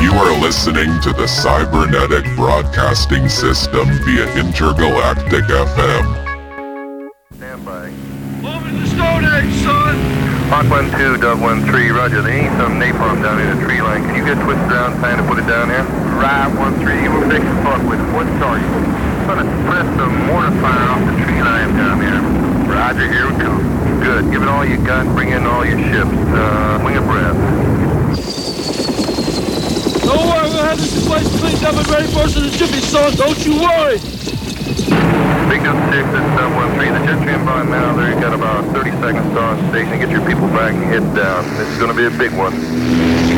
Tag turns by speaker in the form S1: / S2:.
S1: You are listening to the Cybernetic Broadcasting System via Intergalactic FM.
S2: Stand by.
S3: Over to the Stone Age, son!
S2: Hawk 1-2, Dove 1-3, roger. They need some napalm down in the tree line. Can you get twisted around trying to put it down here? Right, 1-3, we'll fix the fuck with it. What's target? I'm gonna press the mortar fire off the tree line down here. Roger, here we go. Good, give it all you got, bring in all your ships. Wing a breath.
S3: Don't worry, we'll have this place cleaned up and ready for us in the jiffy, son. Don't you worry!
S2: Big Duke 6, this is Dove 1-3. The jet's inbound now. There, you got about 30 seconds on station. Get your people back and head down. This is gonna be a big one.